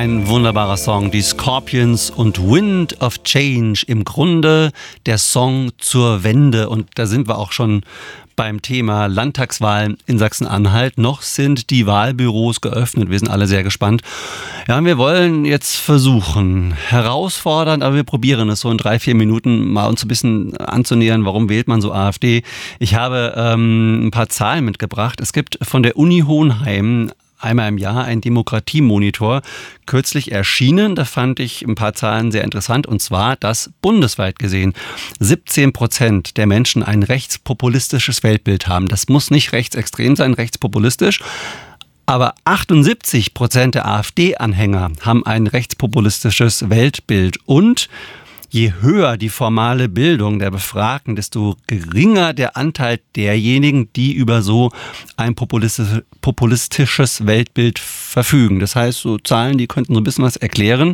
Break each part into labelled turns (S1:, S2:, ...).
S1: ein wunderbarer Song. Die Scorpions und Wind of Change. Im Grunde der Song zur Wende. Und da sind wir auch schon beim Thema Landtagswahlen in Sachsen-Anhalt. Noch sind die Wahlbüros geöffnet. Wir sind alle sehr gespannt. Ja, wir wollen jetzt versuchen, herausfordernd, aber wir probieren es so in 3-4 Minuten mal uns ein bisschen anzunähern. Warum wählt man so AfD? Ich habe ein paar Zahlen mitgebracht. Es gibt von der Uni Hohenheim einmal im Jahr ein Demokratiemonitor, kürzlich erschienen. Da fand ich ein paar Zahlen sehr interessant, und zwar, dass bundesweit gesehen 17% der Menschen ein rechtspopulistisches Weltbild haben. Das muss nicht rechtsextrem sein, rechtspopulistisch, aber 78% der AfD-Anhänger haben ein rechtspopulistisches Weltbild. Und je höher die formale Bildung der Befragten, desto geringer der Anteil derjenigen, die über so ein populistisches Weltbild verfügen. Das heißt, so Zahlen, die könnten so ein bisschen was erklären.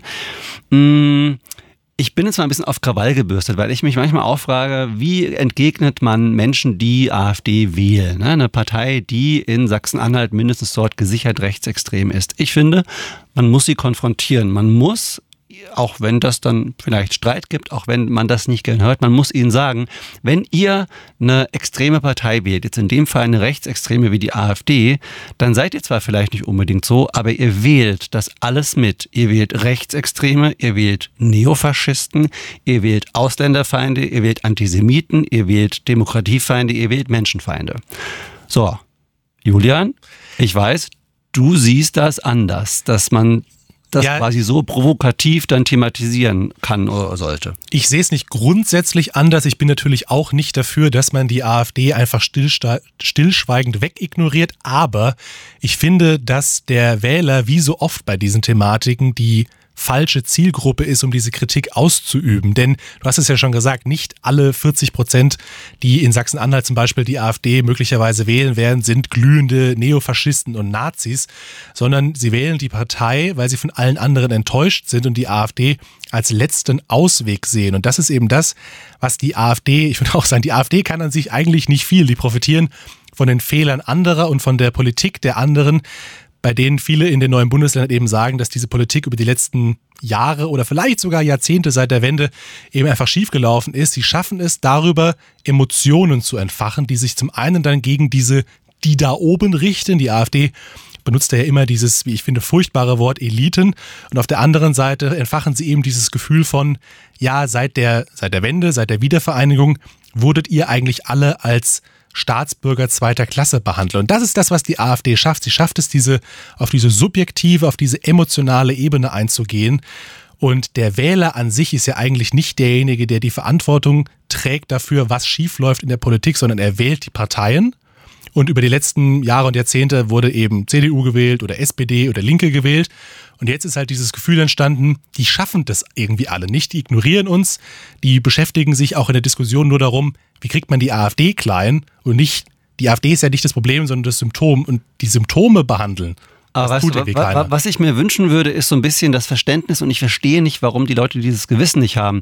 S1: Ich bin jetzt mal ein bisschen auf Krawall gebürstet, weil ich mich manchmal auch frage, wie entgegnet man Menschen, die AfD wählen? Eine Partei, die in Sachsen-Anhalt mindestens dort gesichert rechtsextrem ist. Ich finde, man muss sie konfrontieren. Man muss, auch wenn das dann vielleicht Streit gibt, auch wenn man das nicht gern hört, man muss ihnen sagen, wenn ihr eine extreme Partei wählt, jetzt in dem Fall eine rechtsextreme wie die AfD, dann seid ihr zwar vielleicht nicht unbedingt so, aber ihr wählt das alles mit. Ihr wählt Rechtsextreme, ihr wählt Neofaschisten, ihr wählt Ausländerfeinde, ihr wählt Antisemiten, ihr wählt Demokratiefeinde, ihr wählt Menschenfeinde. So, Julian, ich weiß, du siehst das anders, dass man das quasi so provokativ dann thematisieren kann oder sollte.
S2: Ich sehe es nicht grundsätzlich anders. Ich bin natürlich auch nicht dafür, dass man die AfD einfach stillschweigend wegignoriert. Aber ich finde, dass der Wähler, wie so oft bei diesen Thematiken, die falsche Zielgruppe ist, um diese Kritik auszuüben. Denn du hast es ja schon gesagt, nicht alle 40%, die in Sachsen-Anhalt zum Beispiel die AfD möglicherweise wählen werden, sind glühende Neofaschisten und Nazis, sondern sie wählen die Partei, weil sie von allen anderen enttäuscht sind und die AfD als letzten Ausweg sehen. Und das ist eben das, was die AfD, ich würde auch sagen, die AfD kann an sich eigentlich nicht viel. Die profitieren von den Fehlern anderer und von der Politik der anderen, bei denen viele in den neuen Bundesländern eben sagen, dass diese Politik über die letzten Jahre oder vielleicht sogar Jahrzehnte seit der Wende eben einfach schiefgelaufen ist. Sie schaffen es, darüber Emotionen zu entfachen, die sich zum einen dann gegen die da oben richten. Die AfD benutzt ja immer dieses, wie ich finde, furchtbare Wort Eliten. Und auf der anderen Seite entfachen sie eben dieses Gefühl von, ja, seit der Wende, seit der Wiedervereinigung wurdet ihr eigentlich alle als Staatsbürger zweiter Klasse behandelt. Und das ist das, was die AfD schafft. Sie schafft es, auf diese subjektive, auf diese emotionale Ebene einzugehen. Und der Wähler an sich ist ja eigentlich nicht derjenige, der die Verantwortung trägt dafür, was schiefläuft in der Politik, sondern er wählt die Parteien. Und über die letzten Jahre und Jahrzehnte wurde eben CDU gewählt oder SPD oder Linke gewählt. Und jetzt ist halt dieses Gefühl entstanden, die schaffen das irgendwie alle nicht, die ignorieren uns, die beschäftigen sich auch in der Diskussion nur darum, wie kriegt man die AfD klein und nicht, die AfD ist ja nicht das Problem, sondern das Symptom, und die Symptome behandeln.
S1: Aber was ich mir wünschen würde, ist so ein bisschen das Verständnis, und ich verstehe nicht, warum die Leute dieses Gewissen nicht haben.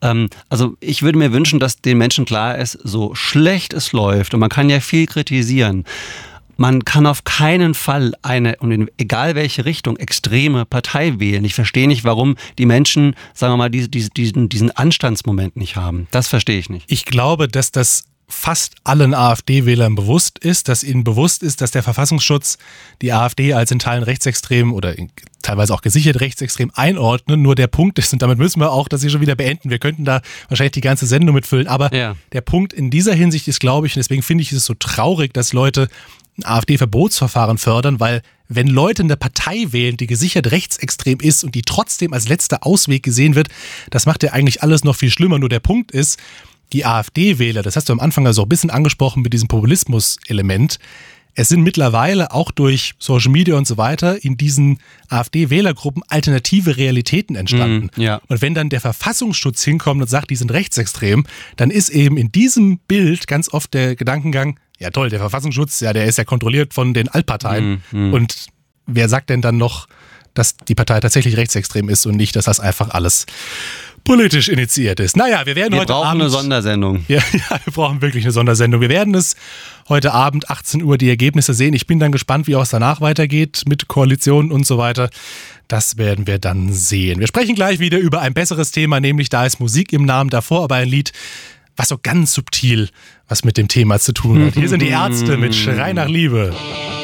S1: Also ich würde mir wünschen, dass den Menschen klar ist, so schlecht es läuft, und man kann ja viel kritisieren, man kann auf keinen Fall und in egal welche Richtung, extreme Partei wählen. Ich verstehe nicht, warum die Menschen, sagen wir mal, diesen Anstandsmoment nicht haben. Das verstehe ich nicht.
S2: Ich glaube, dass das fast allen AfD-Wählern bewusst ist, dass ihnen bewusst ist, dass der Verfassungsschutz die AfD als in Teilen rechtsextrem oder teilweise auch gesichert rechtsextrem einordnen. Nur der Punkt ist, und damit müssen wir auch das hier schon wieder beenden, wir könnten da wahrscheinlich die ganze Sendung mitfüllen, aber Der Punkt in dieser Hinsicht ist, glaube ich, und deswegen finde ich es so traurig, dass Leute ein AfD-Verbotsverfahren fördern, weil wenn Leute eine Partei wählen, die gesichert rechtsextrem ist und die trotzdem als letzter Ausweg gesehen wird, das macht ja eigentlich alles noch viel schlimmer. Nur der Punkt ist, die AfD-Wähler, das hast du am Anfang also ein bisschen angesprochen mit diesem Populismus-Element, es sind mittlerweile auch durch Social Media und so weiter in diesen AfD-Wählergruppen alternative Realitäten entstanden. Und wenn dann der Verfassungsschutz hinkommt und sagt, die sind rechtsextrem, dann ist eben in diesem Bild ganz oft der Gedankengang, ja toll, der Verfassungsschutz, ja, der ist ja kontrolliert von den Altparteien. Und wer sagt denn dann noch, dass die Partei tatsächlich rechtsextrem ist und nicht, dass das einfach alles politisch initiiert ist. Naja, wir werden heute Abend...
S1: Wir brauchen eine Sondersendung.
S2: Ja, wir brauchen wirklich eine Sondersendung. Wir werden es heute Abend 18 Uhr die Ergebnisse sehen. Ich bin dann gespannt, wie auch es danach weitergeht mit Koalitionen und so weiter. Das werden wir dann sehen. Wir sprechen gleich wieder über ein besseres Thema, nämlich da ist Musik im Namen, davor aber ein Lied, was so ganz subtil was mit dem Thema zu tun hat. Hier sind die Ärzte mit Schrei nach Liebe.